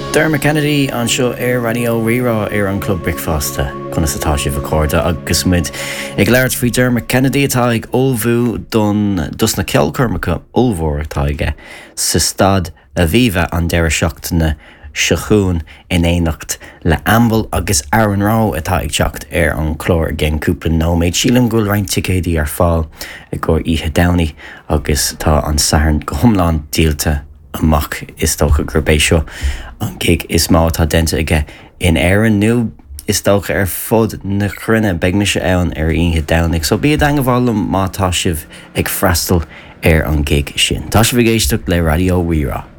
Dermot Kennedy an seo ar radio rirá ar an club bricfasta chuna satá si bhcóda agus muid ag leirt faoi Dermot Kennedy atá ag olbhú don dus na ceolcurmacha olmhór atá aige sa stad a bhíomh an deire seachtaine seachún in éanacht le ambal agus Aaron Rao atá ag teacht ar an chlór gen cúpla nóméid sílim gúil rein ticéidí ar fáil i ggur ihe downy agus tá an saharn go thomláin díalta amach is tócha gurbéis seo an gig is má tá dente aige in éireann nu is tócha ar fud na chrunne beag me se ann ar ihe downig so bí an bhálum má tá sibh ag freastal ar an gig sin. Tá sibh géisteach le radio Rírá.